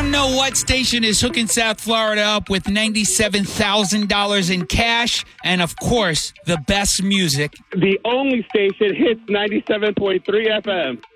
don't know what station is hooking South Florida up with $97,000 in cash and, of course, the best music. The only station hits 97.3 FM.